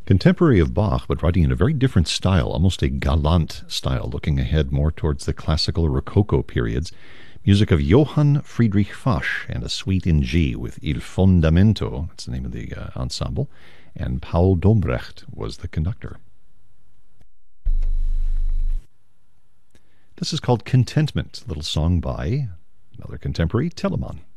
Contemporary of Bach, but writing in a very different style, almost a galant style, looking ahead more towards the classical Rococo periods. Music of Johann Friedrich Fasch and a suite in G with Il Fondamento, that's the name of the ensemble, and Paul Dombrecht was the conductor. This is called Contentment, a little song by another contemporary, Telemann.